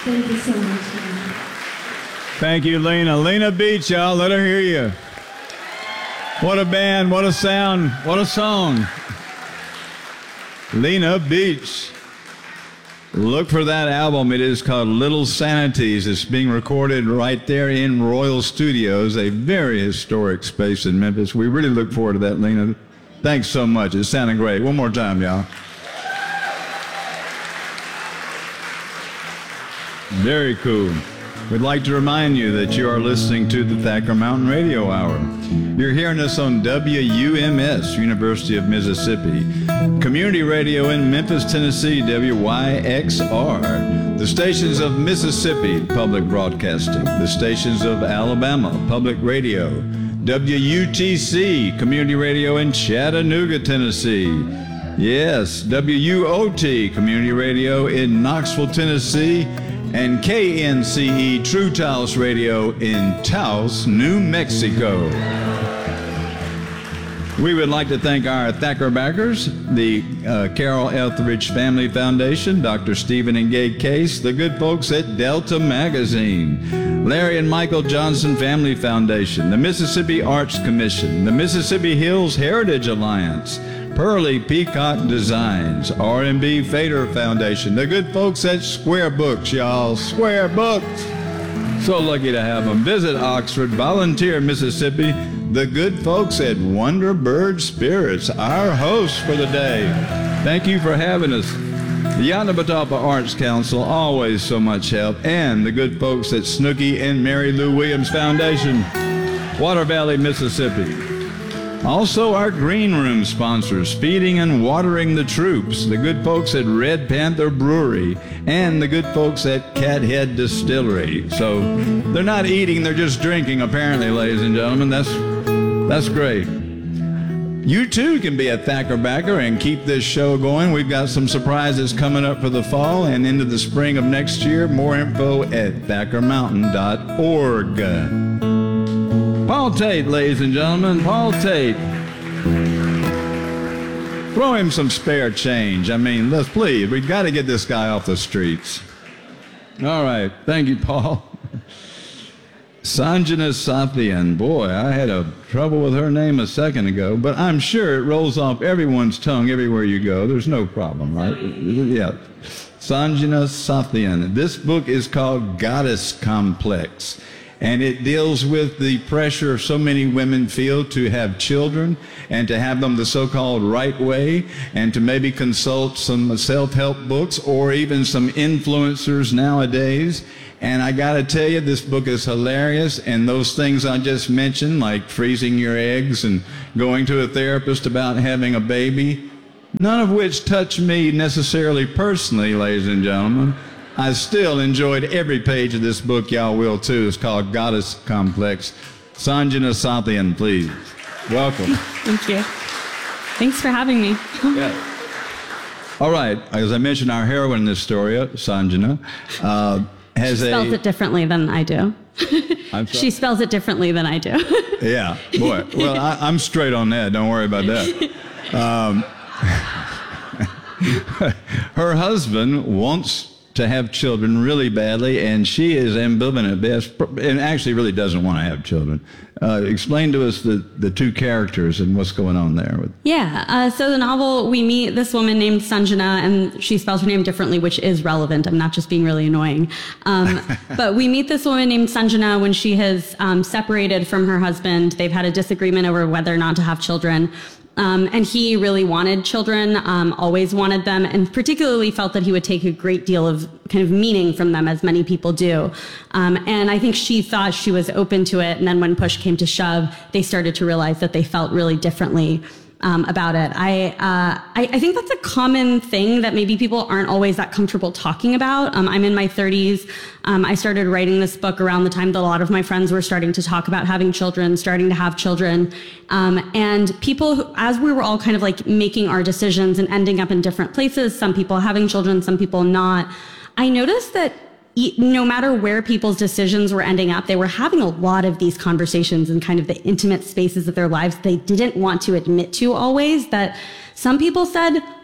Thank you so much. Thank you, Lena. Lena Beach, y'all. Let her hear you. What a band, what a sound, what a song. Lena Beach. Look for that album. It is called Little Sanities. It's being recorded right there in Royal Studios, a very historic space in Memphis. We really look forward to that, Lena. Thanks so much. It's sounding great. One more time, y'all. Very cool. We'd like to remind you that you are listening to the Thacker Mountain Radio Hour. You're hearing us on WUMS, University of Mississippi. Community radio in Memphis, Tennessee, WYXR. The stations of Mississippi, Public Broadcasting. The stations of Alabama, Public Radio. WUTC, Community Radio in Chattanooga, Tennessee. Yes, WUOT, Community Radio in Knoxville, Tennessee. And KNCE True Taos Radio in Taos, New Mexico. We would like to thank our Thacker backers, the Carol Etheridge Family Foundation, Dr. Stephen and Gay Case, the good folks at Delta Magazine, Larry and Michael Johnson Family Foundation, the Mississippi Arts Commission, the Mississippi Hills Heritage Alliance, Pearly Peacock Designs, R&B Fader Foundation, the good folks at Square Books, y'all. Square Books. So lucky to have them. Visit Oxford, Volunteer, Mississippi, the good folks at Wonder Bird Spirits, our hosts for the day. Thank you for having us. The Yanabatapa Arts Council, always so much help, and the good folks at Snooky and Mary Lou Williams Foundation, Water Valley, Mississippi. Also, our Green Room sponsors, Feeding and Watering the Troops, the good folks at Red Panther Brewery, and the good folks at Cathead Distillery. So they're not eating, they're just drinking, apparently, ladies and gentlemen. That's great. You too can be a Thacker backer and keep this show going. We've got some surprises coming up for the fall and into the spring of next year. More info at thackermountain.org. Paul Tate, ladies and gentlemen, Paul Tate. Throw him some spare change. I mean, let's please, we've got to get this guy off the streets. All right, thank you, Paul. Sanjana Sathian, boy, I had trouble with her name a second ago, but I'm sure it rolls off everyone's tongue everywhere you go. There's no problem, right? Yeah. Sanjana Sathian. This book is called Goddess Complex. And it deals with the pressure so many women feel to have children and to have them the so-called right way and to maybe consult some self-help books or even some influencers nowadays. And I got to tell you, this book is hilarious. And those things I just mentioned, like freezing your eggs and going to a therapist about having a baby, none of which touch me necessarily personally, ladies and gentlemen. I still enjoyed every page of this book. Y'all will too. It's called Goddess Complex. Sanjana Sathian, please. Welcome. Thank you. Thanks for having me. Yeah. All right. As I mentioned, our heroine in this story, Sanjana, has she spells it differently than I do. She spells it differently than I do. Yeah. Boy. Well, I'm straight on that. Don't worry about that. Her husband wants to have children really badly, and she is ambivalent at best, and actually really doesn't want to have children. Explain to us the two characters and what's going on there. Yeah, so the novel, we meet this woman named Sanjana, and she spells her name differently, which is relevant. I'm not just being really annoying. But we meet this woman named Sanjana when she has separated from her husband. They've had a disagreement over whether or not to have children. And he really wanted children, always wanted them, and particularly felt that he would take a great deal of kind of meaning from them, as many people do. And I think she thought she was open to it. And then when push came to shove, they started to realize that they felt really differently about it. I think that's a common thing that maybe people aren't always that comfortable talking about. I'm in my 30s. I started writing this book around the time that a lot of my friends were starting to talk about having children, starting to have children. And people, as we were all kind of like making our decisions and ending up in different places, some people having children, some people not, I noticed that no matter where people's decisions were ending up, they were having a lot of these conversations in kind of the intimate spaces of their lives they didn't want to admit to always. That some people said,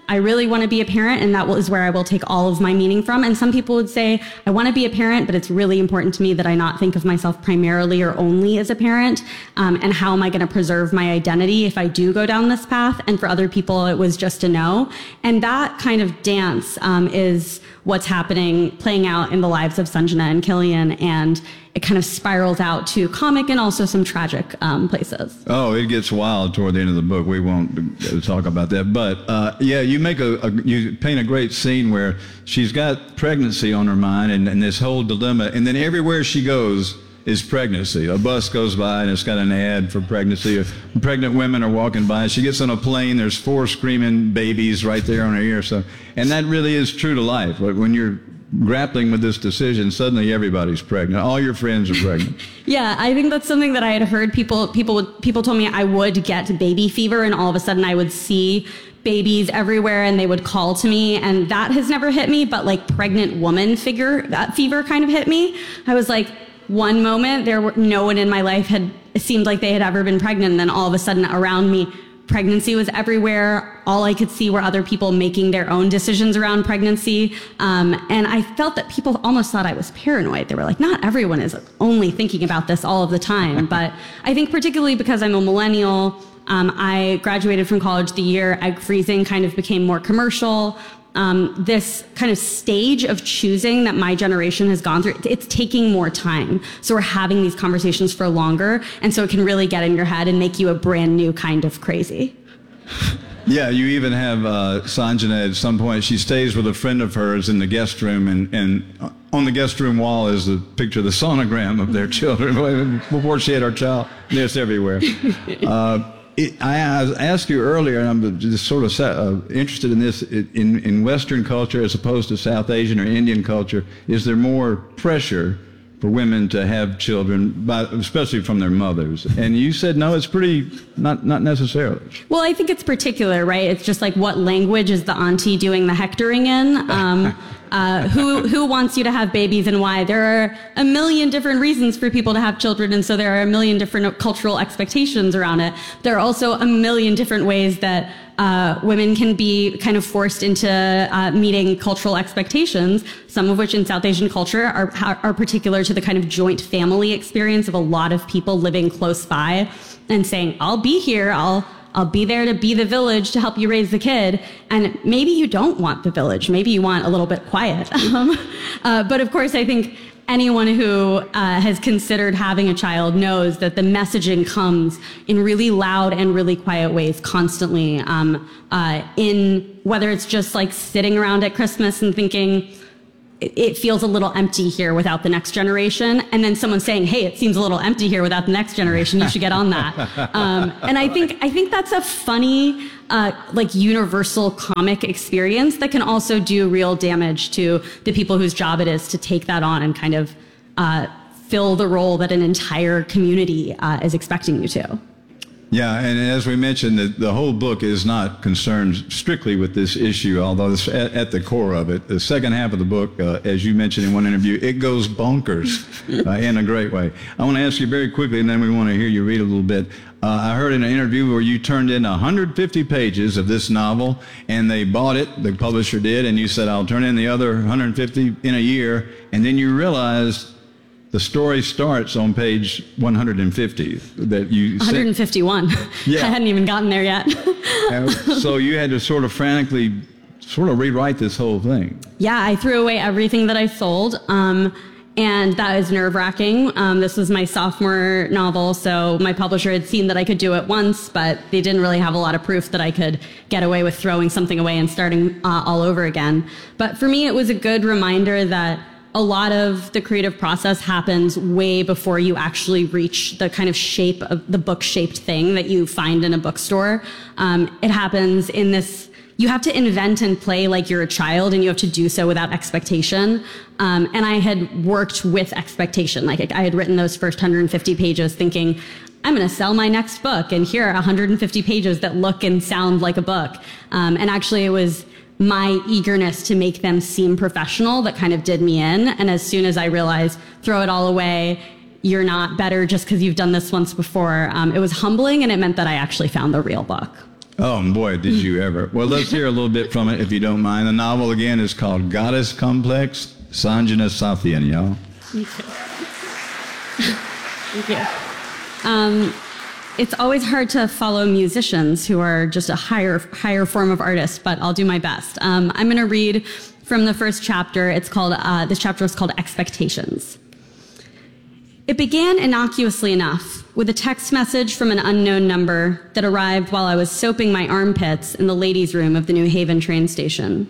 I really want to be a parent, and that is where I will take all of my meaning from. And some people would say, I want to be a parent, but it's really important to me that I not think of myself primarily or only as a parent. And how am I going to preserve my identity if I do go down this path? And for other people, it was just a no. And that kind of dance is what's playing out in the lives of Sanjana and Killian, and it kind of spirals out to comic and also some tragic places. Oh, it gets wild toward the end of the book. We won't talk about that. But yeah, you you paint a great scene where she's got pregnancy on her mind and this whole dilemma. And then everywhere she goes is pregnancy. A bus goes by and it's got an ad for pregnancy. Pregnant women are walking by. She gets on a plane. There's 4 screaming babies right there on her ear. And that really is true to life. When you're grappling with this decision, suddenly everybody's pregnant. All your friends are pregnant. Yeah, I think that's something that I had heard. People told me I would get baby fever, and all of a sudden I would see babies everywhere and they would call to me, and that has never hit me, but like pregnant woman that fever kind of hit me. I was like, one moment no one in my life it seemed like they had ever been pregnant, and then all of a sudden around me pregnancy was everywhere. All I could see were other people making their own decisions around pregnancy. And I felt that people almost thought I was paranoid. They were like, not everyone is only thinking about this all of the time. But I think particularly because I'm a millennial, I graduated from college the year egg freezing kind of became more commercial. This kind of stage of choosing that my generation has gone through, it's taking more time. So we're having these conversations for longer. And so it can really get in your head and make you a brand new kind of crazy. Yeah, you even have Sanjana at some point. She stays with a friend of hers in the guest room, and on the guest room wall is a picture of the sonogram of their children before she had her child. It's everywhere. I asked you earlier, and I'm just sort of interested in this, in Western culture as opposed to South Asian or Indian culture, is there more pressure for women to have children, especially from their mothers? And you said, no, it's not necessarily. Well, I think it's particular, right? It's just like, what language is the auntie doing the hectoring in? Who wants you to have babies and why? There are a million different reasons for people to have children, and so there are a million different cultural expectations around it. There are also a million different ways that women can be kind of forced into meeting cultural expectations, some of which in South Asian culture are particular to the kind of joint family experience of a lot of people living close by and saying, I'll be here, I'll be there to be the village to help you raise the kid. And maybe you don't want the village. Maybe you want a little bit quiet. But of course, I think anyone who has considered having a child knows that the messaging comes in really loud and really quiet ways constantly. In whether it's just like sitting around at Christmas and thinking, it feels a little empty here without the next generation. And then someone saying, hey, it seems a little empty here without the next generation. You should get on that. And I think that's a funny, like universal comic experience that can also do real damage to the people whose job it is to take that on and kind of fill the role that an entire community is expecting you to. Yeah, and as we mentioned, the whole book is not concerned strictly with this issue, although it's at the core of it. The second half of the book, as you mentioned in one interview, it goes bonkers in a great way. I want to ask you very quickly, and then we want to hear you read a little bit. I heard in an interview where you turned in 150 pages of this novel, and they bought it, the publisher did, and you said, I'll turn in the other 150 in a year, and then you realized the story starts on page 150 that you 151. Yeah. I hadn't even gotten there yet. So you had to sort of frantically rewrite this whole thing. Yeah, I threw away everything that I sold. And that is nerve-wracking. This was my sophomore novel, so my publisher had seen that I could do it once, but they didn't really have a lot of proof that I could get away with throwing something away and starting all over again. But for me, it was a good reminder that a lot of the creative process happens way before you actually reach the kind of shape of the book-shaped thing that you find in a bookstore. It happens in this, you have to invent and play like you're a child, and you have to do so without expectation. And I had worked with expectation. Like I had written those first 150 pages thinking, I'm going to sell my next book, and here are 150 pages that look and sound like a book. And actually it was my eagerness to make them seem professional that kind of did me in. And as soon as I realized, throw it all away, you're not better just because you've done this once before, it was humbling, and it meant that I actually found the real book. Oh, boy, did you ever. Well, let's hear a little bit from it, if you don't mind. The novel, again, is called Goddess Complex, Sanjana Sathian, y'all. Thank you. It's always hard to follow musicians who are just a higher form of artist, but I'll do my best. I'm going to read from the first chapter. It's called, this chapter is called Expectations. It began innocuously enough with a text message from an unknown number that arrived while I was soaping my armpits in the ladies' room of the New Haven train station.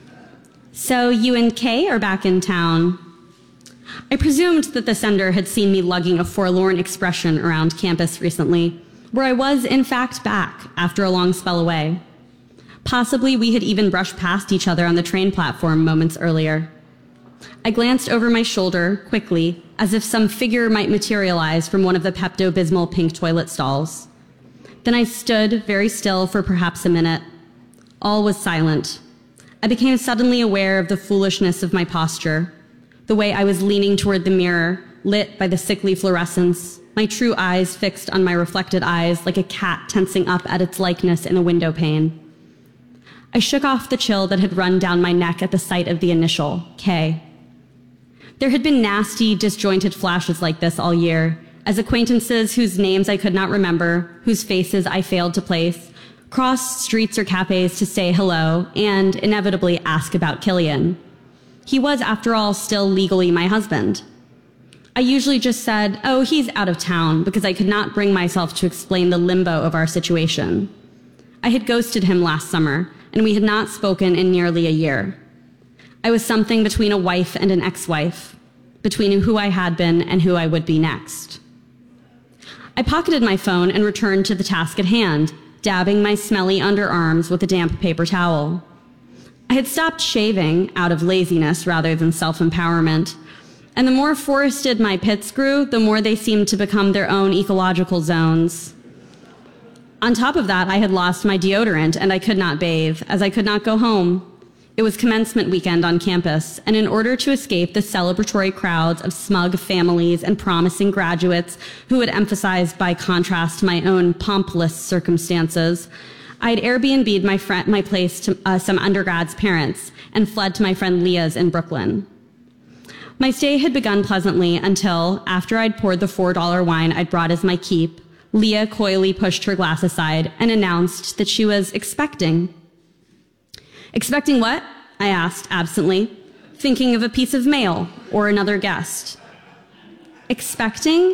So you and Kay are back in town. I presumed that the sender had seen me lugging a forlorn expression around campus recently, where I was in fact back after a long spell away. Possibly we had even brushed past each other on the train platform moments earlier. I glanced over my shoulder quickly, as if some figure might materialize from one of the Pepto-Bismol pink toilet stalls. Then I stood very still for perhaps a minute. All was silent. I became suddenly aware of the foolishness of my posture, the way I was leaning toward the mirror, lit by the sickly fluorescence, my true eyes fixed on my reflected eyes like a cat tensing up at its likeness in a window pane. I shook off the chill that had run down my neck at the sight of the initial, K. There had been nasty, disjointed flashes like this all year, as acquaintances whose names I could not remember, whose faces I failed to place, crossed streets or cafes to say hello and, inevitably, ask about Killian. He was, after all, still legally my husband. I usually just said, oh, he's out of town, because I could not bring myself to explain the limbo of our situation. I had ghosted him last summer, and we had not spoken in nearly a year. I was something between a wife and an ex-wife, between who I had been and who I would be next. I pocketed my phone and returned to the task at hand, dabbing my smelly underarms with a damp paper towel. I had stopped shaving out of laziness rather than self-empowerment, and the more forested my pits grew, the more they seemed to become their own ecological zones. On top of that, I had lost my deodorant and I could not bathe, as I could not go home. It was commencement weekend on campus, and in order to escape the celebratory crowds of smug families and promising graduates who would emphasize by contrast my own pompless circumstances, I had Airbnb'd my place to some undergrad's parents and fled to my friend Leah's in Brooklyn. My stay had begun pleasantly until, after I'd poured the $4 wine I'd brought as my keep, Leah coyly pushed her glass aside and announced that she was expecting. Expecting what? I asked absently, thinking of a piece of mail or another guest. Expecting?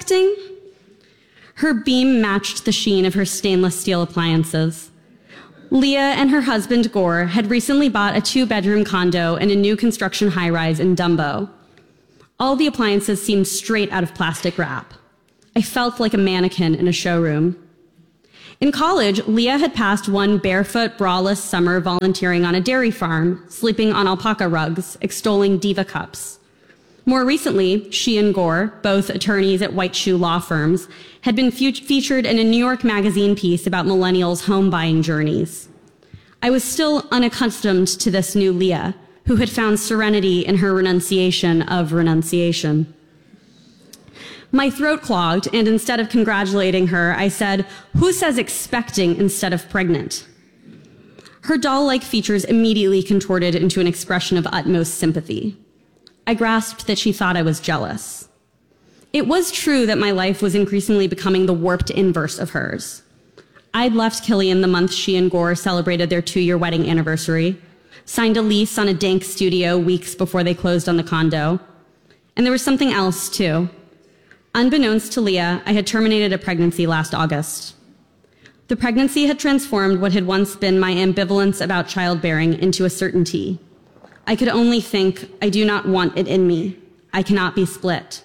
Her beam matched the sheen of her stainless steel appliances. Leah and her husband, Gore, had recently bought a 2-bedroom condo in a new construction high-rise in Dumbo. All the appliances seemed straight out of plastic wrap. I felt like a mannequin in a showroom. In college, Leah had passed one barefoot, braless summer volunteering on a dairy farm, sleeping on alpaca rugs, extolling diva cups. More recently, she and Gore, both attorneys at white shoe law firms, had been featured in a New York Magazine piece about millennials' home buying journeys. I was still unaccustomed to this new Leah, who had found serenity in her renunciation of renunciation. My throat clogged, and instead of congratulating her, I said, "Who says expecting instead of pregnant?" Her doll-like features immediately contorted into an expression of utmost sympathy. I grasped that she thought I was jealous. It was true that my life was increasingly becoming the warped inverse of hers. I'd left Killian the month she and Gore celebrated their 2-year wedding anniversary, signed a lease on a dank studio weeks before they closed on the condo. And there was something else, too. Unbeknownst to Leah, I had terminated a pregnancy last August. The pregnancy had transformed what had once been my ambivalence about childbearing into a certainty. I could only think, I do not want it in me. I cannot be split.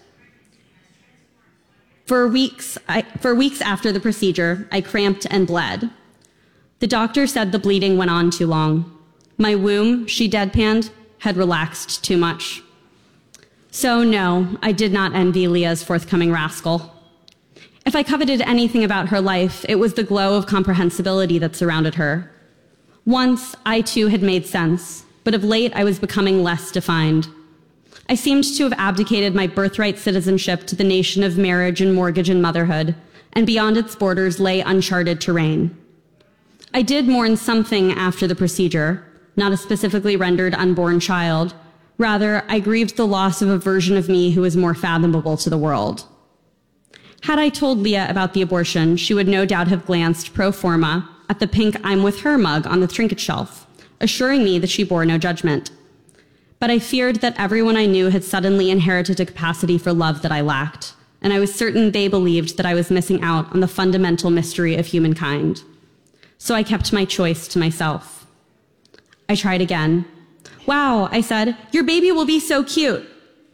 For weeks after the procedure, I cramped and bled. The doctor said the bleeding went on too long. My womb, she deadpanned, had relaxed too much. So no, I did not envy Leah's forthcoming rascal. If I coveted anything about her life, it was the glow of comprehensibility that surrounded her. Once, I too had made sense, but of late I was becoming less defined. I seemed to have abdicated my birthright citizenship to the nation of marriage and mortgage and motherhood, and beyond its borders lay uncharted terrain. I did mourn something after the procedure, not a specifically rendered unborn child. Rather, I grieved the loss of a version of me who was more fathomable to the world. Had I told Leah about the abortion, she would no doubt have glanced pro forma at the pink I'm with her mug on the trinket shelf, assuring me that she bore no judgment. But I feared that everyone I knew had suddenly inherited a capacity for love that I lacked, and I was certain they believed that I was missing out on the fundamental mystery of humankind. So I kept my choice to myself. I tried again. "Wow," I said, "your baby will be so cute."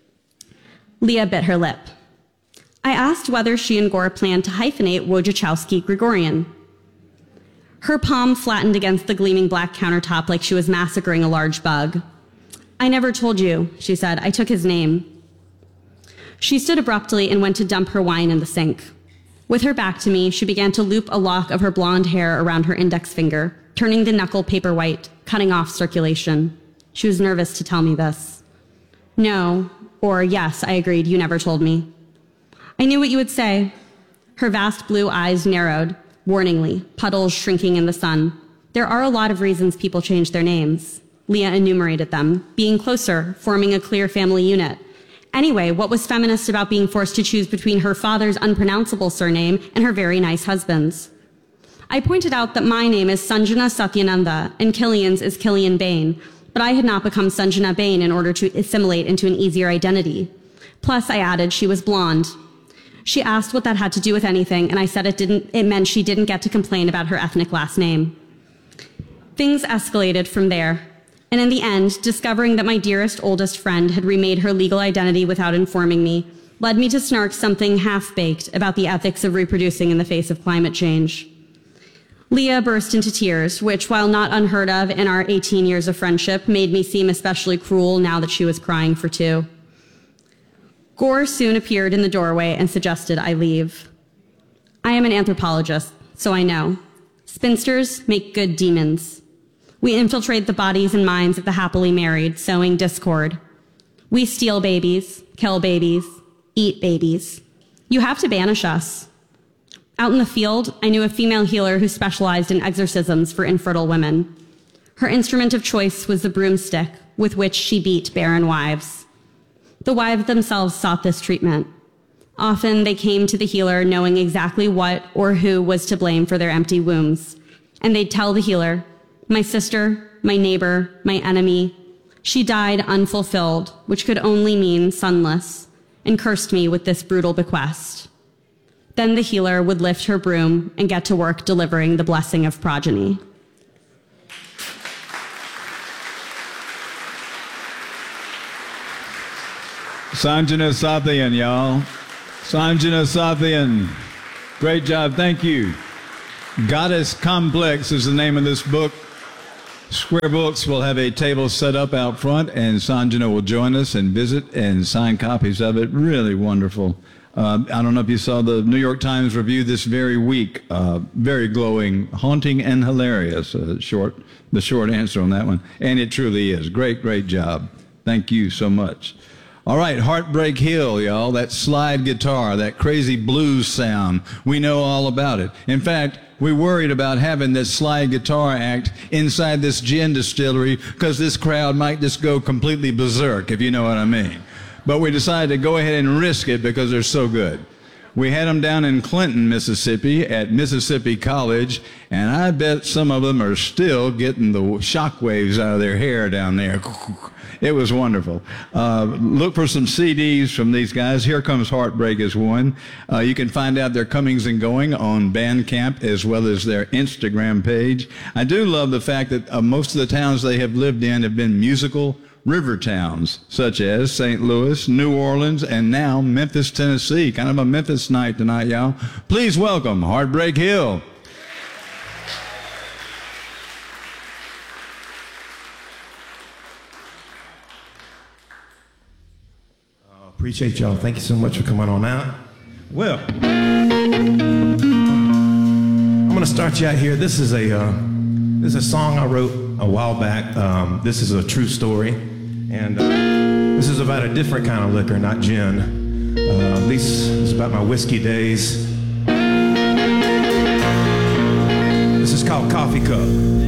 Leah bit her lip. I asked whether she and Gore planned to hyphenate Wojciechowski-Gregorian. Her palm flattened against the gleaming black countertop like she was massacring a large bug. "I never told you," she said. "I took his name." She stood abruptly and went to dump her wine in the sink. With her back to me, she began to loop a lock of her blonde hair around her index finger, turning the knuckle paper white, cutting off circulation. She was nervous to tell me this. "No," or "Yes," I agreed. "You never told me." I knew what you would say. Her vast blue eyes narrowed, warningly, puddles shrinking in the sun. "There are a lot of reasons people change their names." Leah enumerated them: being closer, forming a clear family unit. Anyway, what was feminist about being forced to choose between her father's unpronounceable surname and her very nice husband's? I pointed out that my name is Sanjana Satyananda and Killian's is Killian Bain, but I had not become Sanjana Bain in order to assimilate into an easier identity. Plus, I added, she was blonde. She asked what that had to do with anything, and I said it meant she didn't get to complain about her ethnic last name. Things escalated from there. And in the end, discovering that my dearest, oldest friend had remade her legal identity without informing me led me to snark something half-baked about the ethics of reproducing in the face of climate change. Leah burst into tears, which, while not unheard of in our 18 years of friendship, made me seem especially cruel now that she was crying for two. Gore soon appeared in the doorway and suggested I leave. I am an anthropologist, so I know. Spinsters make good demons. We infiltrate the bodies and minds of the happily married, sowing discord. We steal babies, kill babies, eat babies. You have to banish us. Out in the field, I knew a female healer who specialized in exorcisms for infertile women. Her instrument of choice was the broomstick with which she beat barren wives. The wives themselves sought this treatment. Often they came to the healer knowing exactly what or who was to blame for their empty wombs. And they'd tell the healer, "My sister, my neighbor, my enemy, she died unfulfilled," which could only mean sunless, and cursed me with this brutal bequest. Then the healer would lift her broom and get to work delivering the blessing of progeny. Sanjana Sathian, y'all. Sanjana Sathian. Great job. Thank you. Goddess Complex is the name of this book. Square Books will have a table set up out front, and Sanjana will join us and visit and sign copies of it. Really wonderful. I don't know if you saw the New York Times review this very week. Very glowing, haunting, and hilarious. The short answer on that one. And it truly is. Great, great job. Thank you so much. All right, Heartbreak Hill, y'all. That slide guitar, that crazy blues sound. We know all about it. In fact, we worried about having this slide guitar act inside this gin distillery because this crowd might just go completely berserk, if you know what I mean. But we decided to go ahead and risk it because they're so good. We had them down in Clinton, Mississippi, at Mississippi College, and I bet some of them are still getting the shock waves out of their hair down there. It was wonderful. Look for some CDs from these guys. Here Comes Heartbreak is one. You can find out their comings and going on Bandcamp as well as their Instagram page. I do love the fact that most of the towns they have lived in have been musical river towns, such as St. Louis, New Orleans, and now Memphis, Tennessee. Kind of a Memphis night tonight, y'all. Please welcome Heartbreak Hill. Appreciate y'all. Thank you so much for coming on out. Well, I'm going to start you out here. This is a song I wrote a while back. This is a true story. And this is about a different kind of liquor, not gin. At least it's about my whiskey days. The This is called Coffee Cup.